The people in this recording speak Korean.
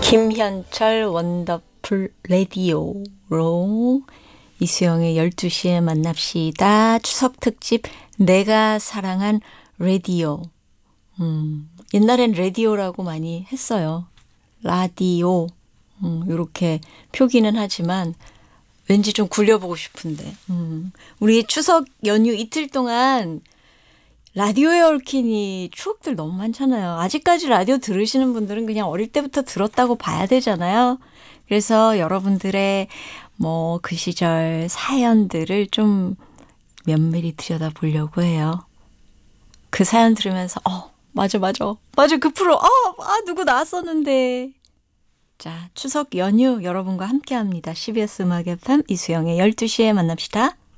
김현철 원더풀 라디오로 이수영의 12시에 만납시다. 추석 특집 내가 사랑한 라디오. 옛날엔 라디오라고 많이 했어요. 라디오. 이렇게 표기는 하지만 왠지 좀 굴려보고 싶은데. 우리 추석 연휴 이틀 동안 라디오에 얽힌 이 추억들 너무 많잖아요. 아직까지 라디오 들으시는 분들은 그냥 어릴 때부터 들었다고 봐야 되잖아요. 그래서 여러분들의 그 시절 사연들을 좀 면밀히 들여다보려고 해요. 그 사연 들으면서 맞아 그 프로 누구 나왔었는데. 자, 추석 연휴 여러분과 함께합니다. CBS 음악 FM 이수영의 12시에 만납시다.